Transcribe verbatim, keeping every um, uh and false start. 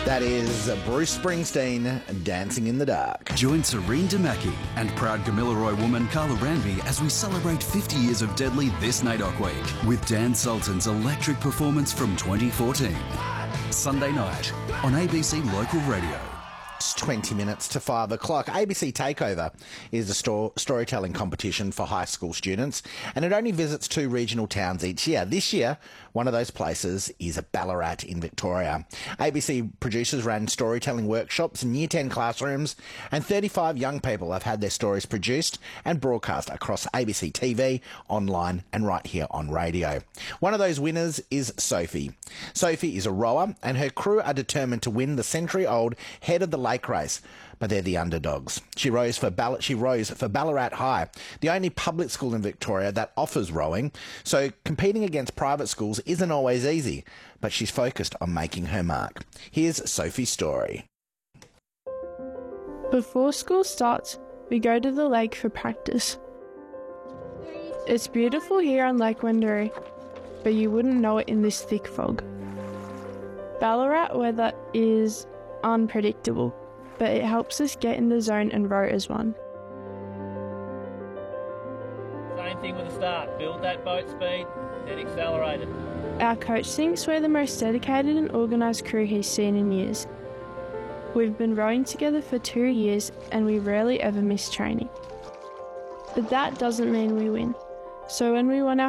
That is Bruce Springsteen, Dancing in the Dark. Join Serene Damaki and proud Gamilaroi woman Carla Ranby as we celebrate fifty years of Deadly this N A D O C week with Dan Sultan's electric performance from twenty fourteen. Sunday night on A B C Local Radio. It's twenty minutes to five o'clock. A B C Takeover is a sto- storytelling competition for high school students, and it only visits two regional towns each year. This year, one of those places is Ballarat in Victoria. A B C producers ran storytelling workshops in Year ten classrooms, and thirty-five young people have had their stories produced and broadcast across A B C T V, online, and right here on radio. One of those winners is Sophie. Sophie is a rower, and her crew are determined to win the century-old Head of the Lake race, but they're the underdogs. She rose for Ball- she rose for Ballarat High, the only public school in Victoria that offers rowing, so competing against private schools isn't always easy, but she's focused on making her mark. Here's Sophie's story. Before school starts, we go to the lake for practice. It's beautiful here on Lake Wendouree, but you wouldn't know it in this thick fog. Ballarat weather is unpredictable, but it helps us get in the zone and row as one. Same thing with the start. Build that boat speed, then accelerate it. Our coach thinks we're the most dedicated and organised crew he's seen in years. We've been rowing together for two years and we rarely ever miss training. But that doesn't mean we win. So when we won our